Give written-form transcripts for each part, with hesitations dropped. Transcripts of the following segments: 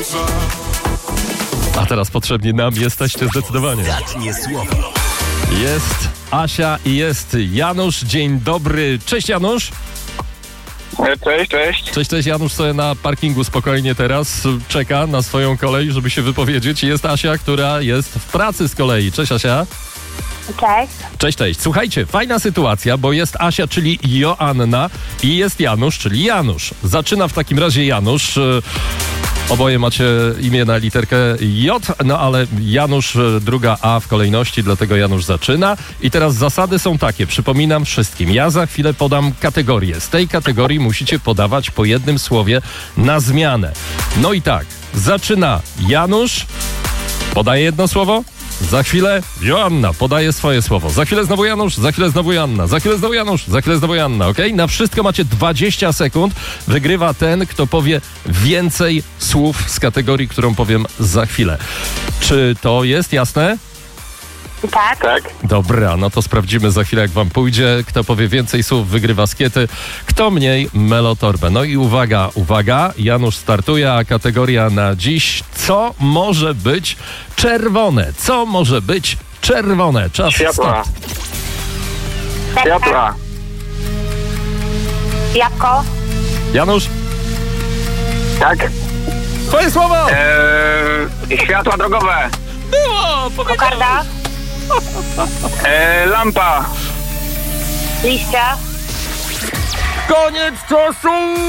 A teraz potrzebni nam jesteście zdecydowanie. Ostatnie słowo. Jest Asia i jest Janusz. Dzień dobry. Cześć Janusz. Cześć. Cześć Janusz sobie na parkingu spokojnie teraz czeka na swoją kolej, żeby się wypowiedzieć. Jest Asia, która jest w pracy z kolei. Cześć Asia. Cześć. Słuchajcie, fajna sytuacja, bo jest Asia, czyli Joanna i jest Janusz, czyli Janusz. Zaczyna w takim razie Janusz. Oboje macie imię na literkę J, no ale Janusz druga A w kolejności, dlatego Janusz zaczyna. I teraz zasady są takie, przypominam wszystkim. Ja za chwilę podam kategorię. Z tej kategorii musicie podawać po jednym słowie na zmianę. No i tak, zaczyna Janusz, podaje jedno słowo. Za chwilę Joanna podaje swoje słowo. Za chwilę znowu Janusz, za chwilę znowu Joanna, za chwilę znowu Janusz, za chwilę znowu Joanna, okej? Na wszystko macie 20 sekund. Wygrywa ten, kto powie więcej słów z kategorii, którą powiem za chwilę. Czy to jest jasne? Tak. Dobra, no to sprawdzimy za chwilę, jak wam pójdzie. Kto powie więcej słów, wygrywa skiety. Kto mniej, melotorbę. No i uwaga, Janusz startuje, a kategoria na dziś, co może być czerwone? Co może być czerwone? Czas Światła. start. Światła. Jabłko. Janusz, Tak. twoje słowo! Światła drogowe. Było! Kokarda. Lampa. Liścia. Koniec czasu!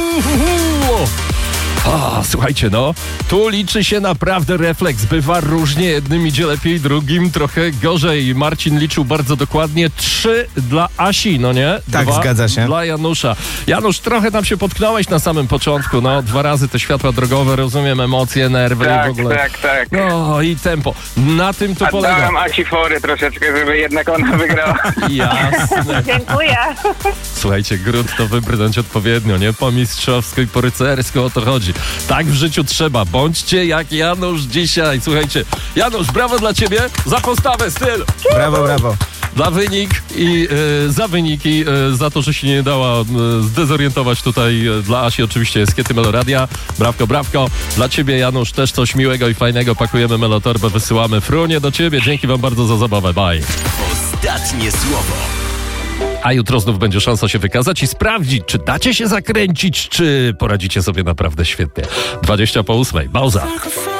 Słuchajcie, no, tu liczy się naprawdę refleks. Bywa różnie, jednym idzie lepiej, drugim trochę gorzej. Marcin liczył bardzo dokładnie. 3 dla Asi, no nie? Tak, 2 zgadza się. dla Janusza. Janusz, trochę tam się potknąłeś na samym początku, no, 2 razy te światła drogowe, rozumiem, emocje, nerwy i w ogóle. Tak. No i tempo. Na tym to A polega. dałem Asi fory troszeczkę, żeby jednak ona wygrała. Jasne. Dziękuję. Słuchajcie, grunt to wybrnąć odpowiednio, nie? Po mistrzowsku i po rycersku, o to chodzi. Tak w życiu trzeba. Bądźcie jak Janusz dzisiaj. Słuchajcie, Janusz, brawo dla ciebie za postawę, styl. Brawo. Za wyniki, za to, że się nie dała zdezorientować tutaj dla Asi oczywiście skiety Meloradia. Brawko. Dla ciebie, Janusz, też coś miłego i fajnego. Pakujemy Melotorbę, wysyłamy Frunie do ciebie. Dzięki wam bardzo za zabawę. Bye. Ostatnie słowo. A jutro znów będzie szansa się wykazać i sprawdzić, czy dacie się zakręcić, czy poradzicie sobie naprawdę świetnie. 7:20. Pauza.